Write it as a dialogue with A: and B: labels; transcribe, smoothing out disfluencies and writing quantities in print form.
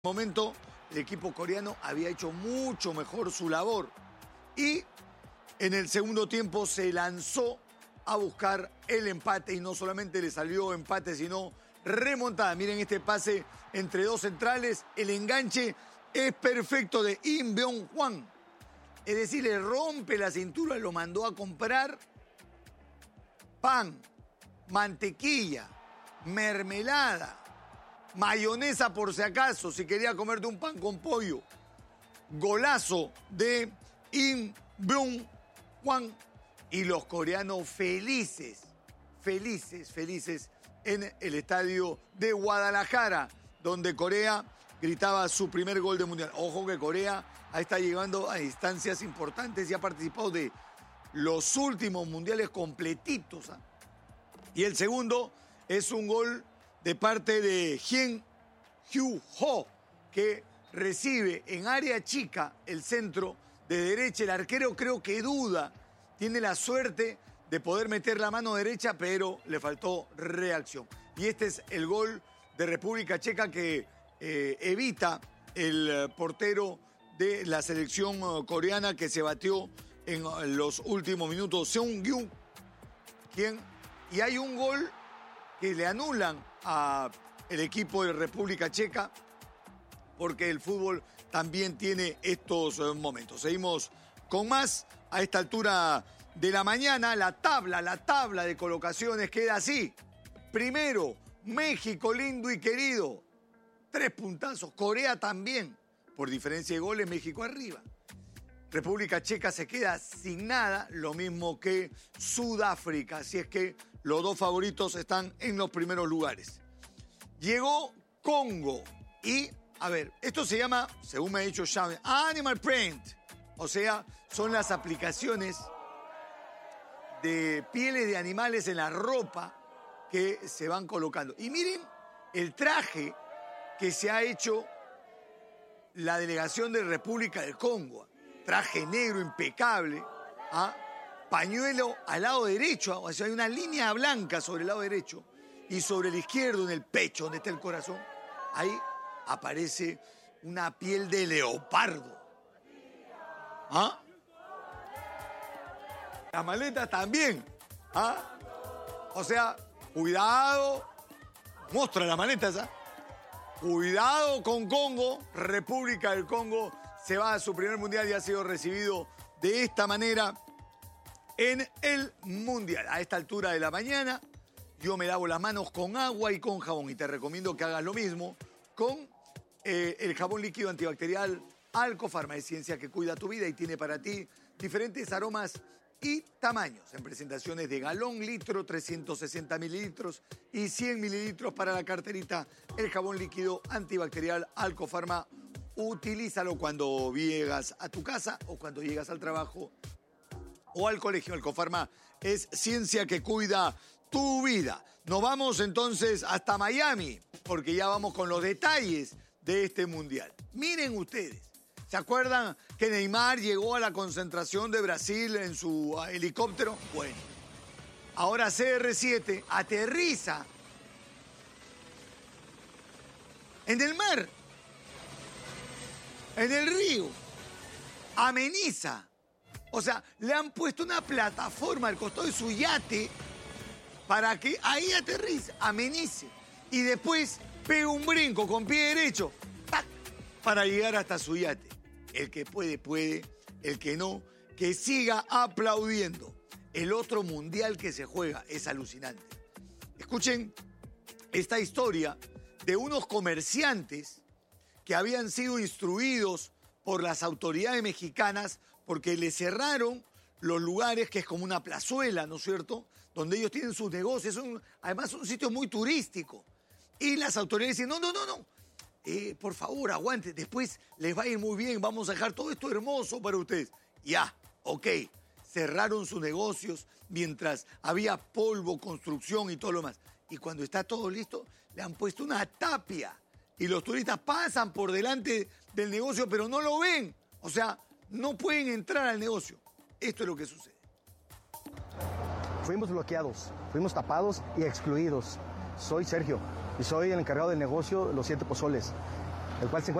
A: Momento, el equipo coreano había hecho mucho mejor su labor y en el segundo tiempo se lanzó a buscar el empate y no solamente le salió empate, sino remontada. Miren este pase entre dos centrales, el enganche es perfecto de Im Byung-hwan. Es decir, le rompe la cintura, lo mandó a comprar pan, mantequilla, mermelada, mayonesa por si acaso, si quería comerte un pan con pollo. Golazo de Im Byung-hwan y los coreanos felices en el estadio de Guadalajara, donde Corea gritaba su primer gol de mundial. Ojo que Corea está llegando a instancias importantes y ha participado de los últimos mundiales completitos. Y el segundo es un gol de parte de Hyun Hyo, que recibe en área chica el centro de derecha. El arquero creo que duda, tiene la suerte de poder meter la mano derecha, pero le faltó reacción. Y este es el gol de República Checa que evita el portero de la selección coreana que se batió en los últimos minutos, Seung-gyu, y hay un gol que le anulan al equipo de República Checa porque el fútbol también tiene estos momentos. Seguimos con más a esta altura de la mañana. La tabla de colocaciones queda así. Primero, México lindo y querido, 3 puntazos. Corea también, por diferencia de goles, México arriba. República Checa se queda sin nada, lo mismo que Sudáfrica, así es que los dos favoritos están en los primeros lugares. Llegó Congo y, a ver, esto se llama, según me ha dicho Xavi, Animal Print. O sea, son las aplicaciones de pieles de animales en la ropa que se van colocando. Y miren el traje que se ha hecho la delegación de República del Congo. Traje negro impecable, pañuelo al lado derecho, o sea, hay una línea blanca sobre el lado derecho y sobre el izquierdo, en el pecho, donde está el corazón, ahí aparece una piel de leopardo. La maleta también. O sea, cuidado, muestra la maleta esa. Cuidado con Congo, República del Congo se va a su primer mundial y ha sido recibido de esta manera en el mundial. A esta altura de la mañana yo me lavo las manos con agua y con jabón y te recomiendo que hagas lo mismo con el jabón líquido antibacterial Alcofarma. Es ciencia que cuida tu vida y tiene para ti diferentes aromas y tamaños en presentaciones de galón, litro, 360 mililitros y 100 mililitros para la carterita. El jabón líquido antibacterial Alcofarma, utilízalo cuando llegas a tu casa o cuando llegas al trabajo o al colegio. Alcofarma es ciencia que cuida tu vida. Nos vamos entonces hasta Miami porque ya vamos con los detalles de este mundial. Miren ustedes. ¿Se acuerdan que Neymar llegó a la concentración de Brasil en su helicóptero? Bueno, ahora CR7 aterriza en el mar, en el río, ameniza. O sea, le han puesto una plataforma al costado de su yate para que ahí aterrice, amenice. Y después pega un brinco con pie derecho, ¡tac!, para llegar hasta su yate. El que puede, puede. El que no, que siga aplaudiendo. El otro mundial que se juega es alucinante. Escuchen esta historia de unos comerciantes que habían sido instruidos por las autoridades mexicanas porque les cerraron los lugares, que es como una plazuela, ¿no es cierto?, donde ellos tienen sus negocios. Además son sitios muy turísticos. Y las autoridades dicen, no. Por favor, aguante, después les va a ir muy bien, vamos a dejar todo esto hermoso para ustedes. Ya, ok, cerraron sus negocios mientras había polvo, construcción y todo lo más. Y cuando está todo listo, le han puesto una tapia. Y los turistas pasan por delante del negocio, pero no lo ven. O sea, no pueden entrar al negocio. Esto es lo que sucede.
B: Fuimos bloqueados, fuimos tapados y excluidos. Soy Sergio y soy el encargado del negocio Los Siete Pozoles. el cual se encuentra